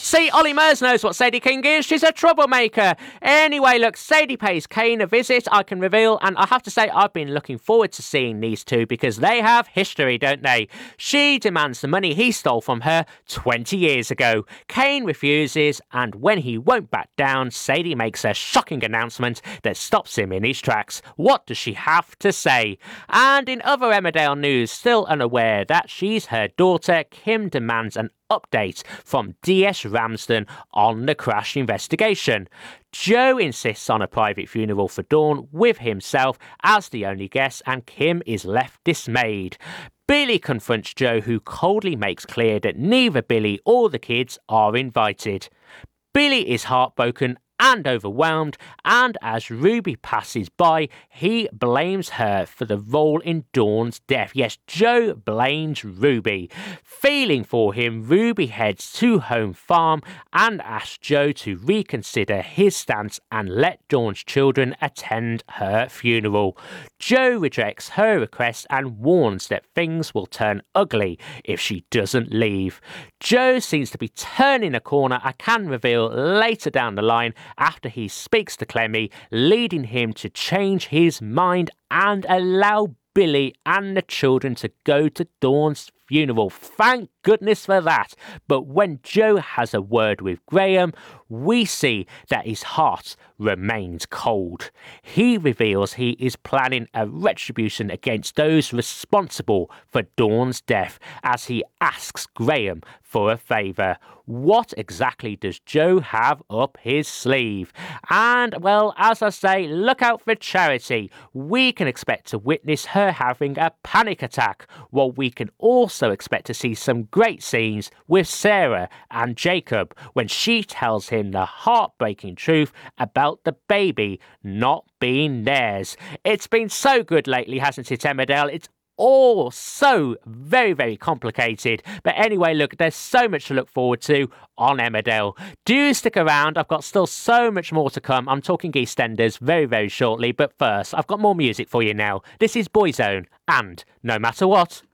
See, Ollie Murs knows what Sadie King is. She's a troublemaker. Anyway, look, Sadie pays Kane a visit, I can reveal, and I have to say I've been looking forward to seeing these two because they have history, don't they? She demands the money he stole from her 20 years ago. Kane refuses, and when he won't back down, Sadie makes a shocking announcement that stops him in his tracks. What does she have to say? And in other Emmerdale news, still unaware that she's her daughter, Kim demands an update from DS Ramsden on the crash investigation. Joe insists on a private funeral for Dawn with himself as the only guest, and Kim is left dismayed. Billy confronts Joe, who coldly makes clear that neither Billy or the kids are invited. Billy is heartbroken and overwhelmed, and as Ruby passes by, he blames her for the role in Dawn's death. Yes, Joe blames Ruby. Feeling for him, Ruby heads to Home Farm and asks Joe to reconsider his stance and let Dawn's children attend her funeral. Joe rejects her request and warns that things will turn ugly if she doesn't leave. Joe seems to be turning a corner, I can reveal later down the line, after he speaks to Clemmy, leading him to change his mind and allow Billy and the children to go to Dawn's funeral. Thank goodness for that. But when Joe has a word with Graham, we see that his heart remains cold. He reveals he is planning a retribution against those responsible for Dawn's death as he asks Graham for a favour. What exactly does Joe have up his sleeve? And, well, as I say, look out for Charity. We can expect to witness her having a panic attack, while we can also expect to see some great scenes with Sarah and Jacob when she tells him the heartbreaking truth about the baby not being theirs. It's been so good lately, hasn't it, Emmerdale? It's all so very, very complicated. But anyway, look, there's so much to look forward to on Emmerdale. Do stick around. I've got still so much more to come. I'm talking EastEnders very, very shortly. But first, I've got more music for you now. This is Boyzone and No Matter What.